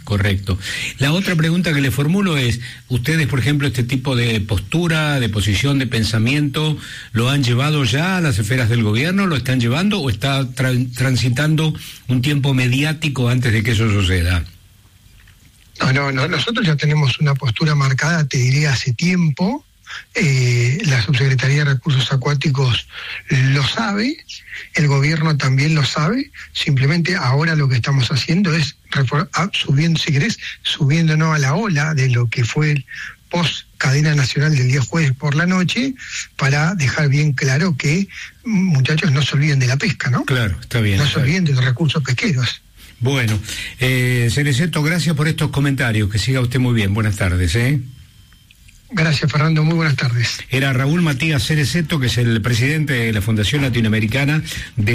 Correcto. La otra pregunta que le formulo es, ¿ustedes, por ejemplo, este tipo de postura, de posición, de pensamiento, lo han llevado ya a las esferas del gobierno, lo están llevando o está transitando un tiempo mediático antes de que eso suceda? No, nosotros ya tenemos una postura marcada, te diría, hace tiempo. La Subsecretaría de Recursos Acuáticos lo sabe, el gobierno también lo sabe, simplemente ahora lo que estamos haciendo es subiéndonos a la ola de lo que fue el post cadena nacional del día jueves por la noche, para dejar bien claro que, muchachos, no se olviden de la pesca, ¿no? Claro, está bien. No se olviden de los recursos pesqueros. Bueno, Cerecetto, gracias por estos comentarios, que siga usted muy bien, buenas tardes, Gracias, Fernando, muy buenas tardes. Era Raúl Matías Cerecetto, que es el presidente de la Fundación Latinoamericana de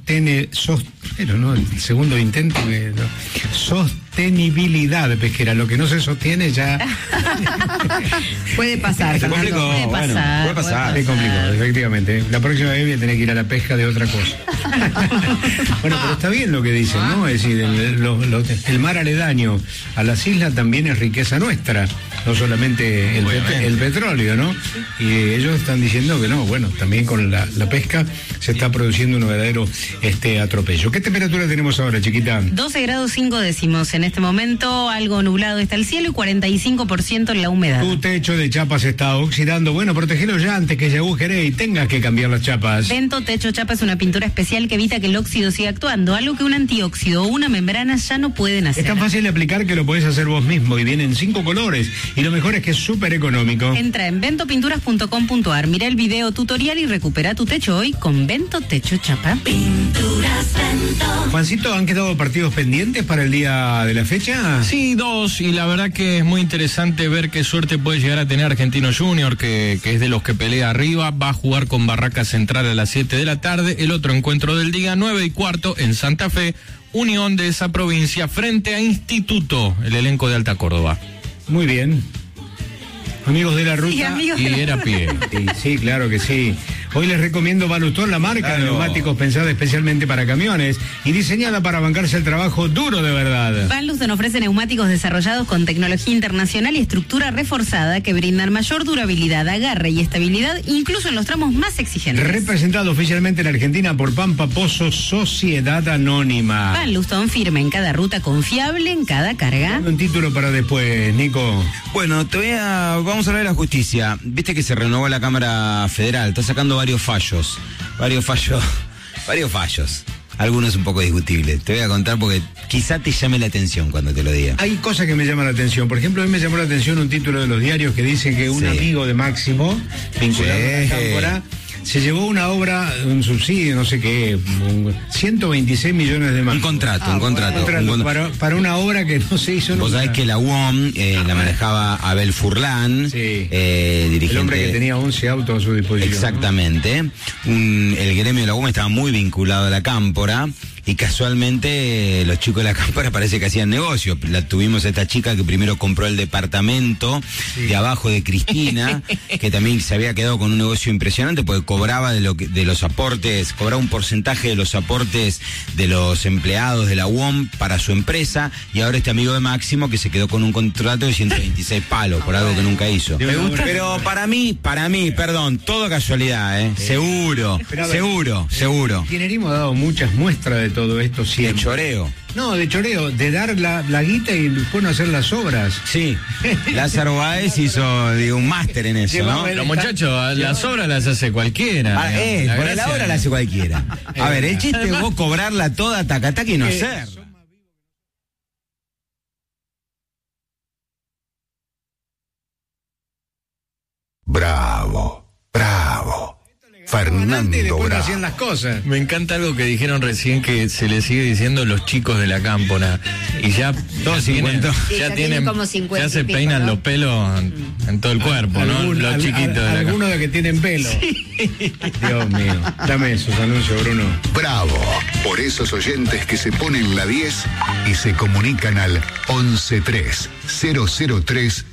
el segundo intento de sostenibilidad pesquera. Lo que no se sostiene ya puede pasar, se complicó, puede pasar. Se complicó, efectivamente. La próxima vez voy a tener que ir a la pesca de otra cosa. Bueno, pero está bien lo que dicen, ¿no? Es decir, el mar aledaño a las islas también es riqueza nuestra, no solamente el petróleo, ¿no? Y ellos están diciendo que no, bueno, también con la pesca se está produciendo un verdadero atropello. ¿Qué temperatura tenemos ahora, chiquita? 12 grados 5 décimos en este momento, algo nublado está el cielo y 45% en la humedad. Tu techo de chapas se está oxidando, bueno, protegelo ya antes que se agujere y tengas que cambiar las chapas. Vento Techo Chapa es una pintura especial que evita que el óxido siga actuando, algo que un antióxido o una membrana ya no pueden hacer. Es tan fácil de aplicar que lo podés hacer vos mismo y vienen 5 colores y lo mejor es que es súper económico. Entra en ventopinturas.com.ar, mira el video tutorial y recupera tu techo hoy con Vento Techo Chapa. Pinturas Vento. Juancito, ¿han quedado partidos pendientes para el día de la fecha? Sí, 2, y la verdad que es muy interesante ver qué suerte puede llegar a tener Argentino Junior, que es de los que pelea arriba. Va a jugar con Barraca Central a las 7 de la tarde, el otro encuentro del día, 9:15 en Santa Fe, Unión de esa provincia frente a Instituto, el elenco de Alta Córdoba. Muy bien. Amigos de la ruta. Y era pie. Sí, claro que sí. Hoy les recomiendo Balustón, la marca de neumáticos pensada especialmente para camiones y diseñada para bancarse el trabajo duro de verdad. Balustón ofrece neumáticos desarrollados con tecnología internacional y estructura reforzada que brindan mayor durabilidad, agarre y estabilidad, incluso en los tramos más exigentes. Representado oficialmente en Argentina por Pampa Pozo Sociedad Anónima. Balustón, firme en cada ruta, confiable en cada carga. Un título para después, Nico. Bueno, vamos a hablar de la justicia. Viste que se renovó la Cámara Federal, está sacando varios fallos. Algunos un poco discutibles. Te voy a contar porque quizá te llame la atención cuando te lo diga. Hay cosas que me llaman la atención. Por ejemplo, a mí me llamó la atención un título de los diarios que dice que un amigo de Máximo, vinculado a la Cámpora, se llevó una obra, un subsidio, no sé qué, 126 millones de más. Un contrato. Para una obra que no se hizo nunca. Vos sabés que la UOM la manejaba Abel Furlan, dirigente. El hombre que tenía 11 autos a su disposición. Exactamente. ¿No? El gremio de la UOM estaba muy vinculado a la Cámpora. Y casualmente los chicos de la Cámpora parece que hacían negocio. Tuvimos a esta chica que primero compró el departamento de abajo de Cristina, que también se había quedado con un negocio impresionante porque cobraba de los aportes, cobraba un porcentaje de los aportes de los empleados de la UOM para su empresa, y ahora este amigo de Máximo que se quedó con un contrato de 126 palos por algo que nunca hizo. Pero para mí, perdón, todo casualidad, Seguro. El kirchnerismo ha dado muchas muestras de todo esto siempre. De choreo. No, de choreo, de dar la guita y después no hacer las obras. Sí, Lázaro Báez hizo un máster en eso, ¿no? Los muchachos, las obras las hace cualquiera. Por la obra la hace cualquiera. A ver, el chiste es vos cobrarla toda tacataca y no hacer. Bravo. Fernando Bravo. Hacían las cosas. Me encanta algo que dijeron recién, que se le sigue diciendo los chicos de la Cámpora. Y ya tienen como 50, ya se peinan los pelos en todo el cuerpo, ¿no? Los chiquitos de la Cámpora. Algunos de que tienen pelo. Sí. Dios mío. Dame esos anuncios, Bruno. Bravo. Por esos oyentes que se ponen la 10 y se comunican al 113 003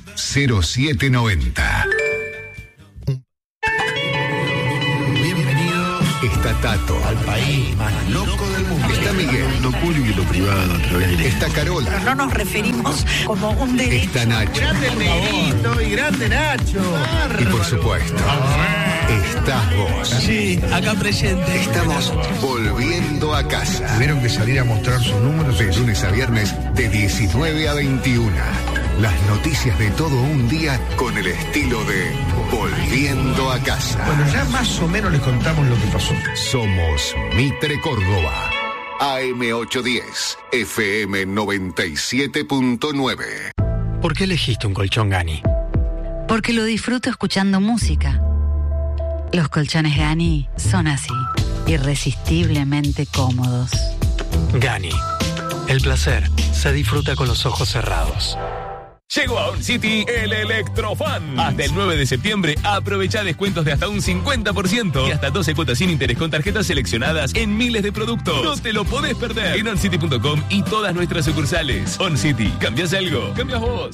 0790. Esta Tato. Al país más loco del mundo. Está Miguel. Lo público y lo privado a través de... Está Carola. Pero no nos referimos como un derecho. Está Nacho. Grande el negrito y grande Nacho. Y por supuesto, estás vos. Sí, acá presente. Estamos volviendo a casa. Tuvieron que salir a mostrar sus números. De lunes a viernes, de 19 a 21. Las noticias de todo un día con el estilo de Volviendo a casa. Bueno, ya más o menos les contamos lo que pasó. Somos Mitre Córdoba. AM810, FM 97.9. ¿Por qué elegiste un colchón Gani? Porque lo disfruto escuchando música. Los colchones Gani son así, irresistiblemente cómodos. Gani. El placer se disfruta con los ojos cerrados. Llegó a OnCity el Electrofan. Hasta el 9 de septiembre aprovecha descuentos de hasta un 50% y hasta 12 cuotas sin interés con tarjetas seleccionadas en miles de productos. No te lo podés perder en oncity.com y todas nuestras sucursales. OnCity, ¿cambias algo? Cambias vos.